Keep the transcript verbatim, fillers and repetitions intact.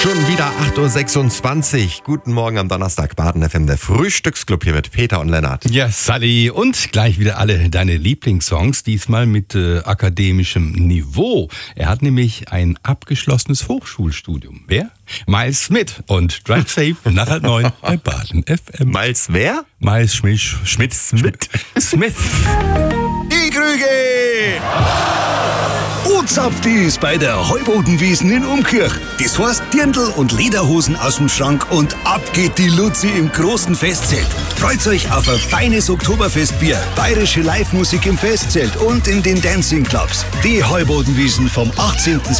Schon wieder acht Uhr sechsundzwanzig. Guten Morgen am Donnerstag, Baden F M, der Frühstücksclub hier mit Peter und Lennart. Ja, Sally, und gleich wieder alle deine Lieblingssongs, diesmal mit äh, akademischem Niveau. Er hat nämlich ein abgeschlossenes Hochschulstudium. Wer? Miles Smith und Drive Safe nach halb neun bei Baden F M. Miles wer? Miles Schmidt. Schmidt. Smith. Smith. Die Krüge! O-Zapft ist bei der Heubodenwiesen in Umkirch. Das heißt Dirndl und Lederhosen aus dem Schrank und ab geht die Luzi im großen Festzelt. Freut euch auf ein feines Oktoberfestbier, bayerische Live-Musik im Festzelt und in den Dancing Clubs. Die Heubodenwiesen vom achtzehnten